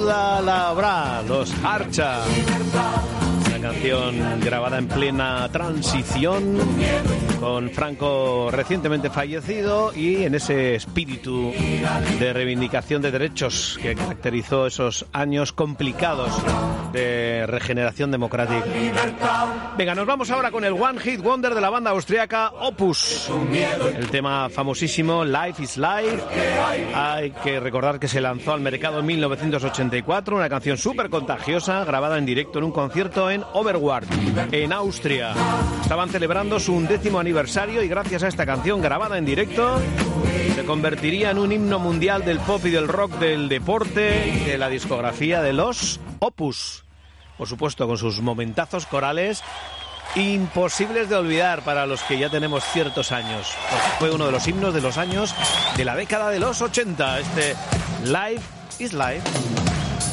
duda la habrá, los Harcha. Una canción grabada en plena transición, con Franco recientemente fallecido y en ese espíritu de reivindicación de derechos que caracterizó esos años complicados de regeneración democrática. Venga, nos vamos ahora con el One Hit Wonder de la banda austriaca Opus. El tema famosísimo Life is Life. Hay que recordar que se lanzó al mercado en 1984, una canción súper contagiosa, grabada en directo en un concierto en Overwart, en Austria. Estaban celebrando su 10º aniversario y gracias a esta canción grabada en directo se convertiría en un himno mundial del pop y del rock, del deporte, de la discografía de los Opus. Por supuesto, con sus momentazos corales imposibles de olvidar para los que ya tenemos ciertos años. Porque fue uno de los himnos de los años de la década de los 80, este Life is Life.